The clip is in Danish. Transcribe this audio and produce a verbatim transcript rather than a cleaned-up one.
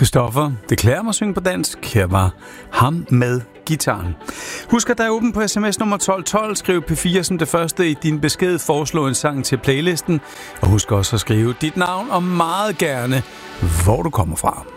Christoffer, det klæder mig at synge på dansk. Her var ham med gitaren. Husk, at der er åben på sms nummer tolv tolv. Skriv P fire som det første i din besked. Foreslå en sang til playlisten. Og husk også at skrive dit navn og meget gerne, hvor du kommer fra.